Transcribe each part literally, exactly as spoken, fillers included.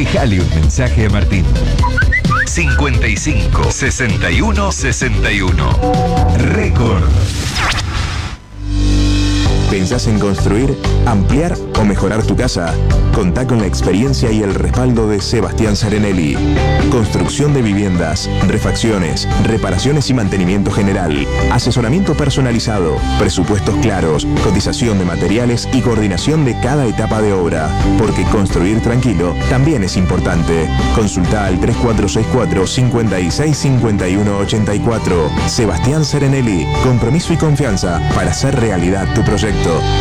Dejale un mensaje a Martín. cincuenta y cinco, sesenta y uno, sesenta y uno. Récord. ¿Pensás en construir, ampliar o mejorar tu casa? Contá con la experiencia y el respaldo de Sebastián Serenelli. Construcción de viviendas, refacciones, reparaciones y mantenimiento general, asesoramiento personalizado, presupuestos claros, cotización de materiales y coordinación de cada etapa de obra. Porque construir tranquilo también es importante. Consulta al tres cuatro seis cuatro, cinco seis cinco uno ocho cuatro. Sebastián Serenelli, compromiso y confianza para hacer realidad tu proyecto.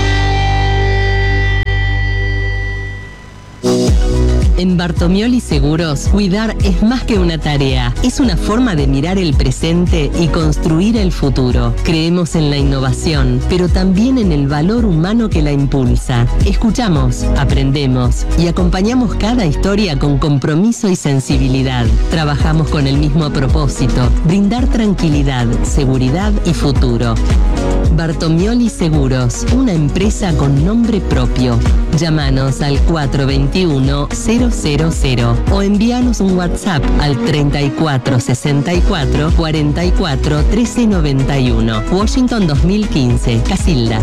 En Bartomioli Seguros, cuidar es más que una tarea, es una forma de mirar el presente y construir el futuro. Creemos en la innovación, pero también en el valor humano que la impulsa. Escuchamos, aprendemos y acompañamos cada historia con compromiso y sensibilidad. Trabajamos con el mismo propósito, brindar tranquilidad, seguridad y futuro. Bartomioli Seguros, una empresa con nombre propio. Llámanos al cuatro dos uno, cero cero cero o envíanos un WhatsApp al treinta y cuatro sesenta y cuatro, cuarenta y cuatro, trece noventa y uno. Washington dos mil quince, Casilda.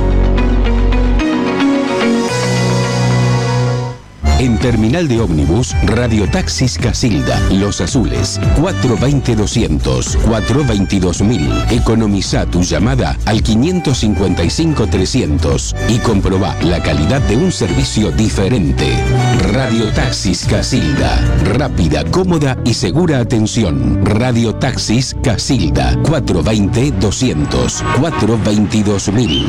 En Terminal de Ómnibus, Radiotaxis Casilda, Los Azules, cuatro dos cero, doscientos, cuatro veintidós mil. Economiza tu llamada al quinientos cincuenta y cinco, trescientos y comprobá la calidad de un servicio diferente. Radiotaxis Casilda, rápida, cómoda y segura atención. Radiotaxis Casilda, cuatro dos cero, doscientos, cuatro veintidós mil.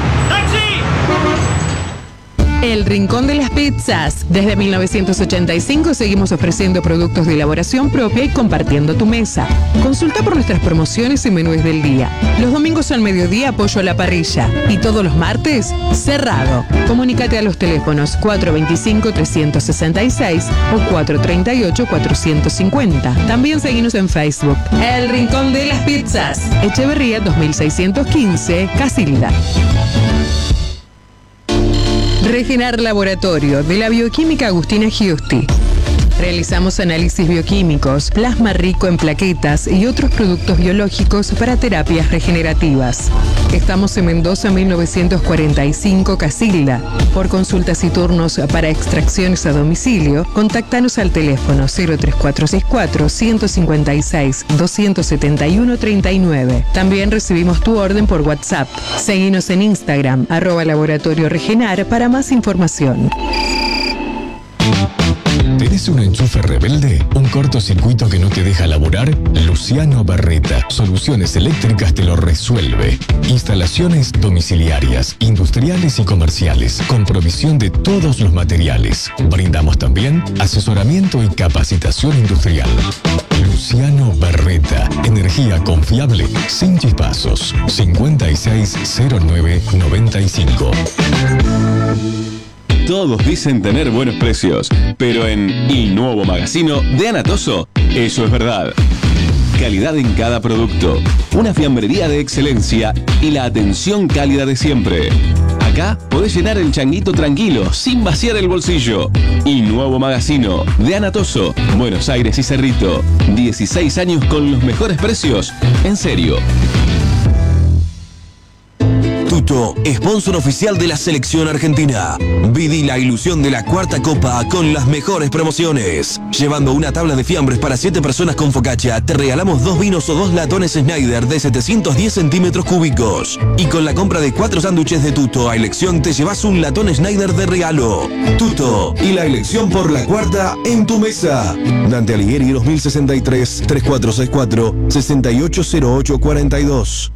El Rincón de las Pizzas. Desde mil novecientos ochenta y cinco seguimos ofreciendo productos de elaboración propia y compartiendo tu mesa. Consulta por nuestras promociones y menús del día. Los domingos al mediodía pollo a la parrilla y todos los martes cerrado. Comunícate a los teléfonos cuatro dos cinco, tres seis seis o cuatro tres ocho, cuatro cinco cero. También seguimos en Facebook. El Rincón de las Pizzas. Echeverría dos mil seiscientos quince, Casilda. Regenar Laboratorio de la Bioquímica Agustina Giusti. Realizamos análisis bioquímicos, plasma rico en plaquetas y otros productos biológicos para terapias regenerativas. Estamos en Mendoza mil novecientos cuarenta y cinco, Casilda. Por consultas y turnos para extracciones a domicilio, contáctanos al teléfono cero tres cuatro seis cuatro, uno cinco seis, dos siete uno, tres nueve. También recibimos tu orden por WhatsApp. Seguinos en Instagram, arroba Laboratorio Regenar para más información. ¿Tenés un enchufe rebelde? ¿Un cortocircuito que no te deja laburar? Luciano Barreta, Soluciones Eléctricas te lo resuelve. Instalaciones domiciliarias, industriales y comerciales, con provisión de todos los materiales. Brindamos también asesoramiento y capacitación industrial. Luciano Barreta, energía confiable, sin chispazos. cincuenta y seis cero nueve noventa y cinco. Todos dicen tener buenos precios, pero en El Nuevo Magazino de Anatoso, eso es verdad. Calidad en cada producto, una fiambrería de excelencia y la atención cálida de siempre. Acá podés llenar el changuito tranquilo, sin vaciar el bolsillo. El Nuevo Magazino de Anatoso, Buenos Aires y Cerrito. dieciséis años con los mejores precios. En serio. Tuto, sponsor oficial de la selección argentina. Viví la ilusión de la cuarta copa con las mejores promociones. Llevando una tabla de fiambres para siete personas con focaccia, te regalamos dos vinos o dos latones Schneider de setecientos diez centímetros cúbicos. Y con la compra de cuatro sándwiches de Tuto a elección, te llevas un latón Schneider de regalo. Tuto y la elección por la cuarta en tu mesa. Dante Alighieri dos mil sesenta y tres, tres cuatro seis cuatro, seis ocho cero ocho cuatro dos.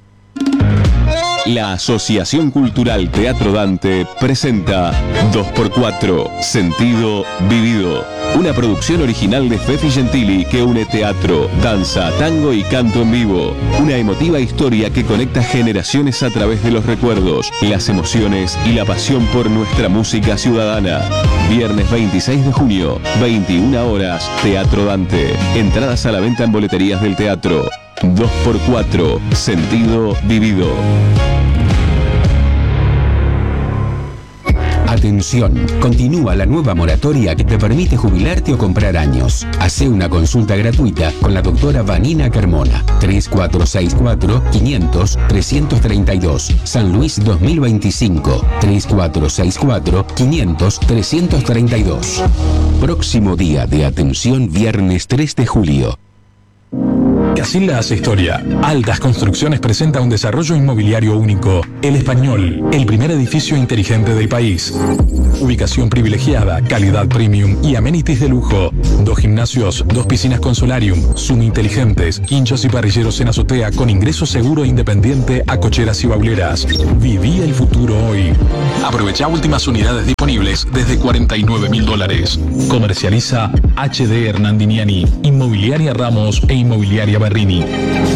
La Asociación Cultural Teatro Dante presenta dos por cuatro, Sentido Vivido. Una producción original de Fefi Gentili que une teatro, danza, tango y canto en vivo. Una emotiva historia que conecta generaciones a través de los recuerdos, las emociones y la pasión por nuestra música ciudadana. Viernes veintiséis de junio, veintiuna horas, Teatro Dante. Entradas a la venta en boleterías del teatro. dos por cuatro, Sentido Vivido. Atención, continúa la nueva moratoria que te permite jubilarte o comprar años. Hacé una consulta gratuita con la doctora Vanina Carmona. tres cuatro seis cuatro, quinientos, trescientos treinta y dos. San Luis dos mil veinticinco. tres cuatro seis cuatro, quinientos, trescientos treinta y dos. Próximo día de atención, viernes tres de julio. Casilda hace historia. Altas Construcciones presenta un desarrollo inmobiliario único. El Español, el primer edificio inteligente del país. Ubicación privilegiada, calidad premium y amenities de lujo. Dos gimnasios, dos piscinas con solarium, Zoom inteligentes, hinchos y parrilleros en azotea con ingreso seguro e independiente a cocheras y bauleras. Viví el futuro hoy. Aprovecha últimas unidades disponibles desde cuarenta y nueve mil dólares. Comercializa H D Hernandiniani, Inmobiliaria Ramos e Inmobiliaria Barrini.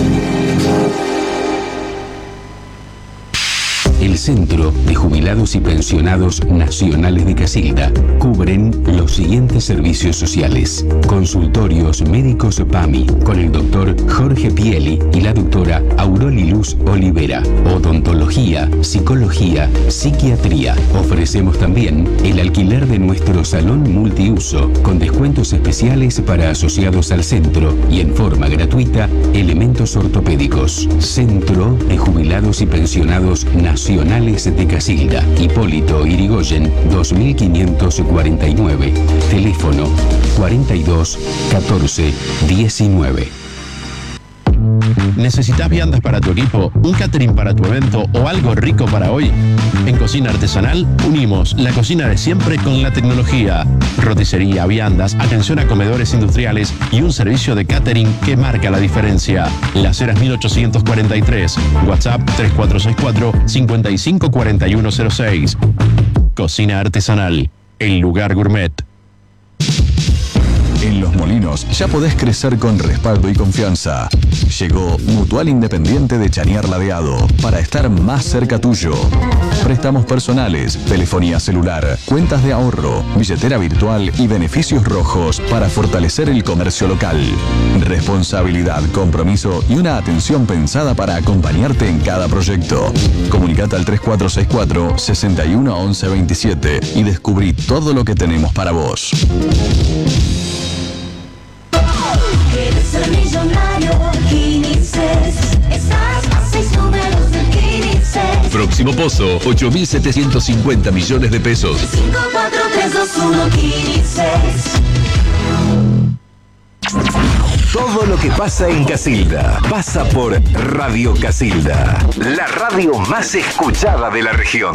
El Centro de Jubilados y Pensionados Nacionales de Casilda cubren los siguientes servicios sociales. Consultorios médicos PAMI con el doctor Jorge Pieli y la doctora Auroli Luz Olivera. Odontología, psicología, psiquiatría. Ofrecemos también el alquiler de nuestro salón multiuso con descuentos especiales para asociados al centro y en forma gratuita elementos ortopédicos. Centro de Jubilados y Pensionados Nacionales de Casilda. Hipólito Irigoyen dos mil quinientos cuarenta y nueve. Teléfono cuarenta y dos, catorce, diecinueve. ¿Necesitas viandas para tu equipo, un catering para tu evento o algo rico para hoy? En Cocina Artesanal unimos la cocina de siempre con la tecnología. Roticería, viandas, atención a comedores industriales y un servicio de catering que marca la diferencia. Las Heras mil ochocientos cuarenta y tres. WhatsApp tres cuatro seis cuatro, cinco cinco cuatro uno cero seis. Cocina Artesanal, el lugar gourmet. En Los Molinos ya podés crecer con respaldo y confianza. Llegó Mutual Independiente de Chañar Ladeado para estar más cerca tuyo. Préstamos personales, telefonía celular, cuentas de ahorro, billetera virtual y beneficios rojos para fortalecer el comercio local. Responsabilidad, compromiso y una atención pensada para acompañarte en cada proyecto. Comunicate al tres cuatro seis cuatro, seis uno once veintisiete y descubrí todo lo que tenemos para vos. Quieres ser millonario, Quinices. Estás a seis números del Quinices. Próximo pozo, ocho mil setecientos cincuenta millones de pesos. cinco, cuatro, tres, dos, uno, Quinices. Todo lo que pasa en Casilda pasa por Radio Casilda, la radio más escuchada de la región.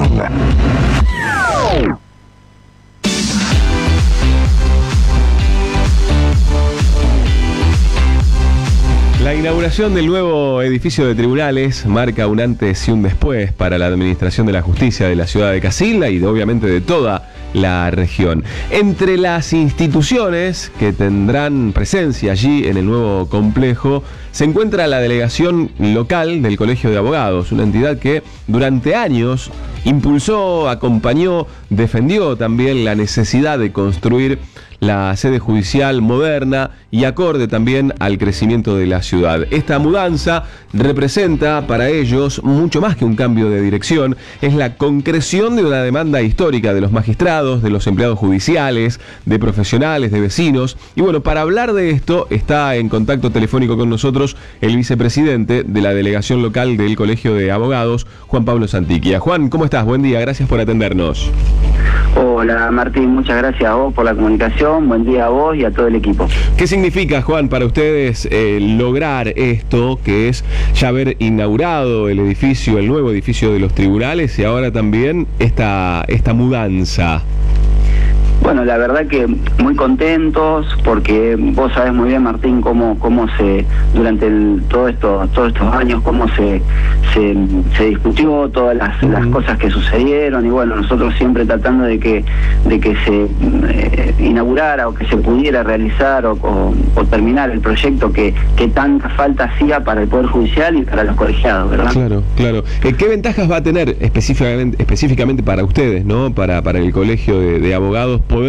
La inauguración del nuevo edificio de tribunales marca un antes y un después para la administración de la justicia de la ciudad de Casilda y de, obviamente de toda la región. Entre las instituciones que tendrán presencia allí en el nuevo complejo se encuentra la delegación local del Colegio de Abogados, una entidad que durante años impulsó, acompañó, defendió también la necesidad de construir la sede judicial moderna y acorde también al crecimiento de la ciudad. Esta mudanza representa para ellos mucho más que un cambio de dirección, es la concreción de una demanda histórica de los magistrados, de los empleados judiciales, de profesionales, de vecinos. Y bueno, para hablar de esto está en contacto telefónico con nosotros el vicepresidente de la delegación local del Colegio de Abogados, Juan Pablo Santiquia. Juan, ¿cómo estás? Buen día, gracias por atendernos. Hola Martín, muchas gracias a vos por la comunicación, buen día a vos y a todo el equipo. ¿Qué significa, Juan, para ustedes eh, lograr esto, que es ya haber inaugurado el edificio, el nuevo edificio de los tribunales y ahora también esta, esta mudanza? Bueno, la verdad que muy contentos porque vos sabés muy bien, Martín, cómo cómo se durante el, todo esto todos estos años cómo se se, se discutió todas las, uh-huh. las cosas que sucedieron y bueno, nosotros siempre tratando de que de que se eh, inaugurara o que se pudiera realizar o, o, o terminar el proyecto que, que tanta falta hacía para el Poder Judicial y para los colegiados, ¿verdad? Claro, claro. ¿Qué ventajas va a tener específicamente específicamente para ustedes, ¿no? Para para el Colegio de, de Abogados poder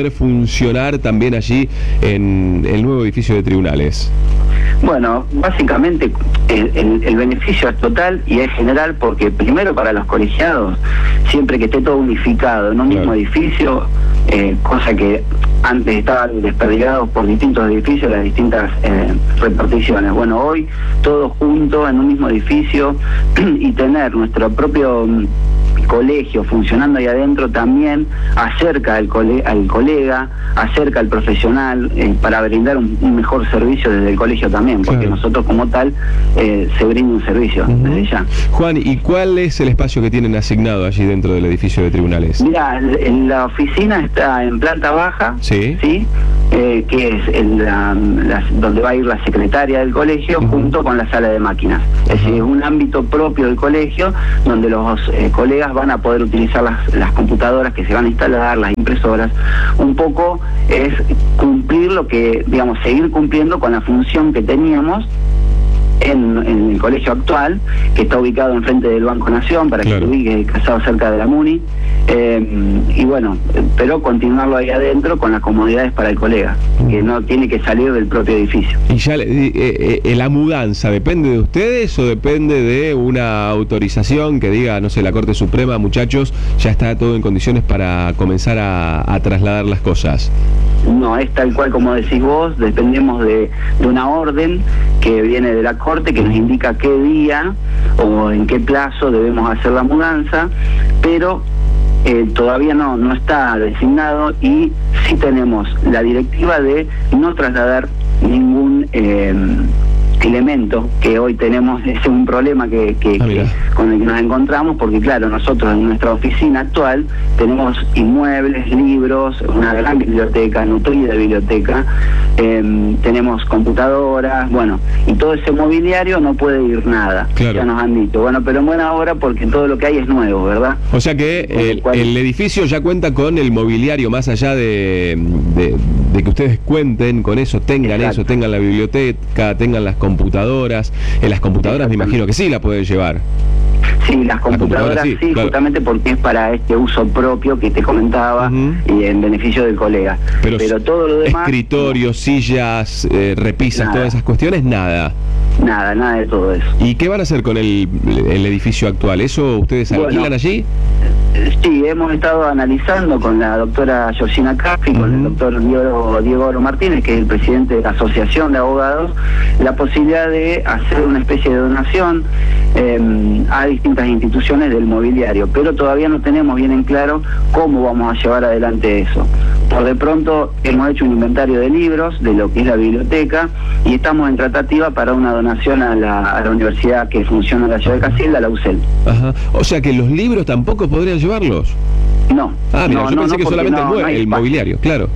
poder funcionar también allí en el nuevo edificio de tribunales? Bueno, básicamente el, el, el beneficio es total y es general porque primero para los colegiados, siempre que esté todo unificado en un claro. mismo edificio, eh, cosa que antes estaban desperdigados por distintos edificios, las distintas eh, reparticiones. Bueno, hoy todos juntos en un mismo edificio y tener nuestro propio colegio funcionando ahí adentro también acerca al, cole, al colega, acerca al profesional eh, para brindar un, un mejor servicio desde el colegio también, porque claro. nosotros como tal eh, se brinda un servicio uh-huh. desde ya. Juan, ¿y cuál es el espacio que tienen asignado allí dentro del edificio de tribunales? Mira, en la oficina está en planta baja, sí, ¿sí? Eh, que es el, la, la, donde va a ir la secretaria del colegio uh-huh. junto con la sala de máquinas. Uh-huh. Es decir, es un ámbito propio del colegio donde los eh, colegas van a poder utilizar las, las computadoras que se van a instalar, las impresoras. Un poco es cumplir lo que, digamos, seguir cumpliendo con la función que teníamos En, en el colegio actual, que está ubicado enfrente del Banco Nación, para claro. que se ubique casado cerca de la MUNI, eh, y bueno, pero continuarlo ahí adentro con las comodidades para el colega, mm. que no tiene que salir del propio edificio. ¿Y ya eh, eh, la mudanza depende de ustedes o depende de una autorización que diga, no sé, la Corte Suprema, muchachos, ya está todo en condiciones para comenzar a, a trasladar las cosas? No, es tal cual como decís vos, dependemos de, de una orden que viene de la Corte que nos indica qué día o en qué plazo debemos hacer la mudanza, pero eh, todavía no, no está designado y sí tenemos la directiva de no trasladar ningún eh, elemento que hoy tenemos. Es un problema que, que, ah, que con el que nos encontramos, porque claro, nosotros en nuestra oficina actual tenemos inmuebles, libros, una gran biblioteca, nutrida biblioteca, eh, tenemos computadoras, bueno, y todo ese mobiliario no puede ir nada, claro. ya nos han dicho, bueno, pero en buena hora porque todo lo que hay es nuevo, ¿verdad? O sea que el, cual... el edificio ya cuenta con el mobiliario, más allá de, de, de que ustedes cuenten con eso, tengan Exacto. eso, tengan la biblioteca, tengan las computadoras. En las computadoras me imagino que sí la pueden llevar. Sí, las computadoras, la computadora, sí, sí claro. justamente porque es para este uso propio que te comentaba uh-huh. y en beneficio del colega. Pero, Pero todo lo demás... Escritorios, sillas, eh, repisas, nada. Todas esas cuestiones, nada. Nada, nada de todo eso. ¿Y qué van a hacer con el, el edificio actual? ¿Eso ustedes alquilan bueno, allí? Sí, hemos estado analizando con la doctora Georgina Caffi, uh-huh. con el doctor Diego, Diego Oro Martínez, que es el presidente de la Asociación de Abogados, la posibilidad de hacer una especie de donación eh, a distintas instituciones del mobiliario, pero todavía no tenemos bien en claro cómo vamos a llevar adelante eso. Por de pronto hemos hecho un inventario de libros, de lo que es la biblioteca, y estamos en tratativa para una donación a la, a la universidad que funciona en la ciudad de Casilda, la U C E L. Ajá. O sea que los libros tampoco podrían llevarlos. No. Ah, mira, no, yo no, pensé no, que solamente no, el, no el mobiliario, claro.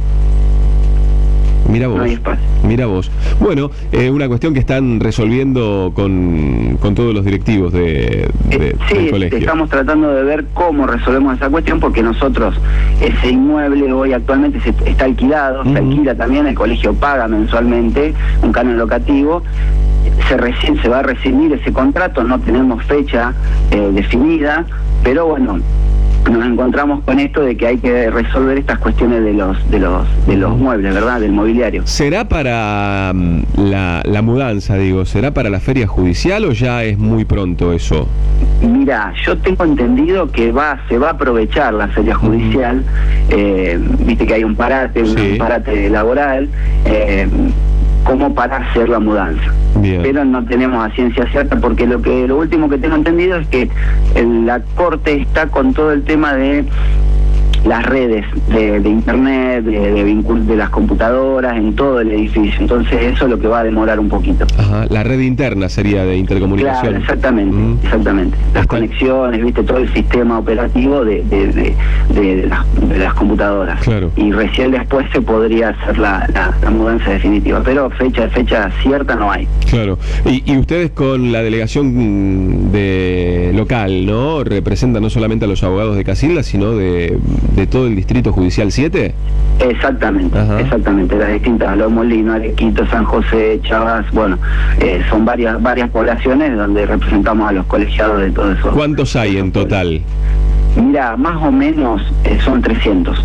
Mira vos, no mira vos. Bueno, eh, una cuestión que están resolviendo con, con todos los directivos de, de, eh, sí, del colegio. Estamos tratando de ver cómo resolvemos esa cuestión, porque nosotros, ese inmueble hoy actualmente se, está alquilado, uh-huh. se alquila también, el colegio paga mensualmente un canon locativo, se, reci- se va a rescindir ese contrato, no tenemos fecha eh, definida, pero bueno, nos encontramos con esto de que hay que resolver estas cuestiones de los de los de los muebles, ¿verdad? Del mobiliario. ¿Será para um, la, la mudanza, digo, será para la feria judicial o ya es muy pronto eso? Mira, yo tengo entendido que va se va a aprovechar la feria judicial, eh, viste que hay un parate, sí. un parate laboral, eh, como para hacer la mudanza. Bien. Pero no tenemos a ciencia cierta, porque lo que lo último que tengo entendido es que el, la Corte está con todo el tema de las redes de, de internet, de, de, vincul- de las computadoras en todo el edificio. Entonces eso es lo que va a demorar un poquito. Ajá, la red interna sería de intercomunicación. Claro, exactamente, mm. exactamente. Las Está. conexiones, viste, todo el sistema operativo de, de, de, de, de, las, de las computadoras. Claro. Y recién después se podría hacer la, la, la mudanza definitiva, pero fecha fecha cierta no hay. Claro. Y, y ustedes con la delegación de local, ¿no? Representan no solamente a los abogados de Casilda, sino de de todo el distrito judicial siete. Exactamente, Ajá. exactamente, las distintas, Los Molinos, Arequito, San José, Chavas, bueno, eh, son varias varias poblaciones donde representamos a los colegiados de todo eso. ¿Cuántos hay en total? Mira, más o menos eh, son trescientos.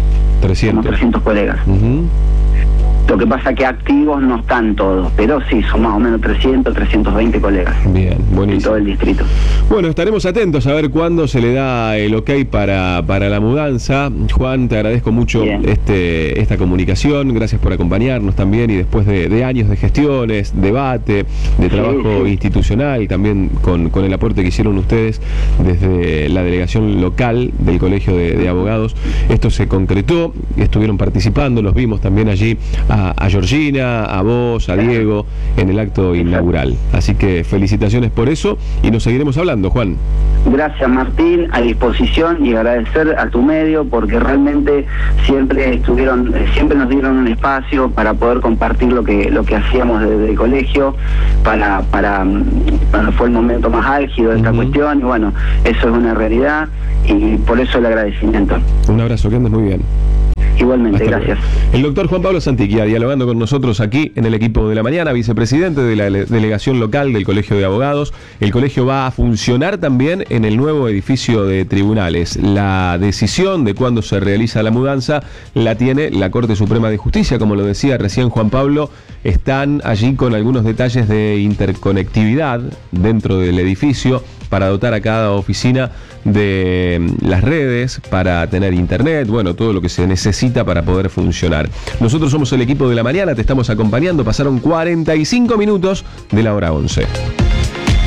trescientos. Somos trescientos colegas. Uh-huh. Lo que pasa que activos no están todos, pero sí, son más o menos trescientos, trescientos veinte colegas. Bien, buenísimo. En todo el distrito. Bueno, estaremos atentos a ver cuándo se le da el ok para, para la mudanza. Juan, te agradezco mucho este, esta comunicación, gracias por acompañarnos también y después de, de años de gestiones, debate, de trabajo sí, sí. institucional, también con, con el aporte que hicieron ustedes desde la delegación local del Colegio de, de Abogados. Esto se concretó, estuvieron participando, los vimos también allí a, a Georgina, a vos, a Diego, en el acto inaugural. Así que felicitaciones por eso y nos seguiremos hablando, Juan. Gracias, Martín, a disposición, y agradecer a tu medio porque realmente siempre estuvieron, siempre nos dieron un espacio para poder compartir lo que lo que hacíamos desde el colegio, para para bueno, fue el momento más álgido de esta uh-huh. cuestión, y bueno, eso es una realidad y por eso el agradecimiento. Un abrazo, que andes muy bien. Igualmente, hasta gracias. Luego. El doctor Juan Pablo Santiquia, dialogando con nosotros aquí en el equipo de la mañana, vicepresidente de la delegación local del Colegio de Abogados. El colegio va a funcionar también en el nuevo edificio de tribunales. La decisión de cuándo se realiza la mudanza la tiene la Corte Suprema de Justicia, como lo decía recién Juan Pablo. Están allí con algunos detalles de interconectividad dentro del edificio para dotar a cada oficina de las redes, para tener internet, bueno, todo lo que se necesita para poder funcionar. Nosotros somos el equipo de la mañana, te estamos acompañando, pasaron cuarenta y cinco minutos de la hora once.